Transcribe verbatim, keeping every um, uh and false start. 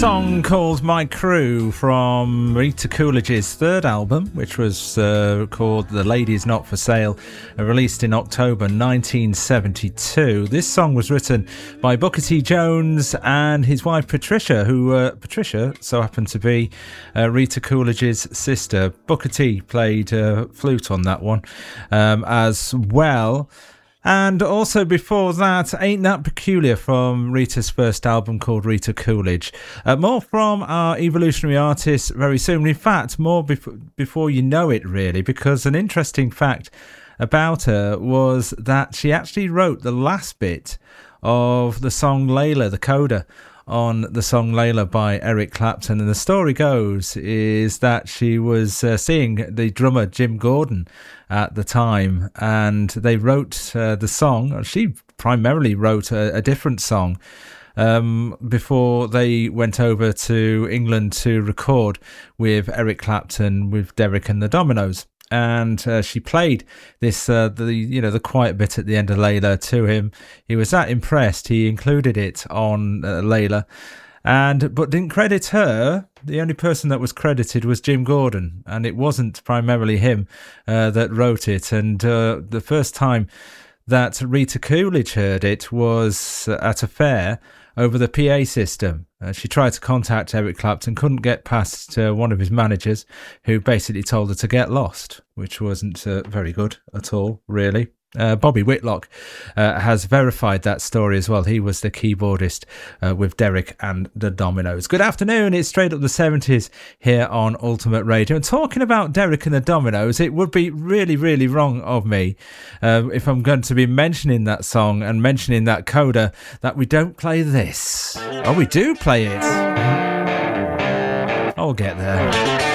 Song called My Crew from Rita Coolidge's third album, which was uh, called The Lady's Not For Sale, uh, released in October nineteen seventy-two. This song was written by Booker T. Jones and his wife Patricia, who uh, Patricia so happened to be uh, Rita Coolidge's sister. Booker T played uh, flute on that one um, as well. And also before that, Ain't That Peculiar from Rita's first album called Rita Coolidge. Uh, more from our evolutionary artists very soon. In fact, more bef- before you know it, really, because an interesting fact about her was that she actually wrote the last bit of the song Layla, the coda on the song Layla by Eric Clapton. And the story goes is that she was uh, seeing the drummer Jim Gordon at the time, and they wrote uh, the song. She primarily wrote a, a different song um, before they went over to England to record with Eric Clapton with Derek and the Dominoes. And uh, she played this, uh, the you know, the quiet bit at the end of Layla to him. He was that impressed, he included it on uh, Layla, and but didn't credit her. The only person that was credited was Jim Gordon, and it wasn't primarily him uh, that wrote it. And uh, the first time that Rita Coolidge heard it was at a fair over the P A system. Uh, she tried to contact Eric Clapton, couldn't get past uh, one of his managers, who basically told her to get lost, which wasn't uh, very good at all, really. Uh, Bobby Whitlock uh, has verified that story as well. He was the keyboardist uh, with Derek and the Dominoes. Good afternoon, it's Straight Up the seventies here on Ultimate Radio. And talking about Derek and the Dominoes, it would be really, really wrong of me uh, if I'm going to be mentioning that song and mentioning that coda that we don't play this. Oh, we do play it. I'll get there.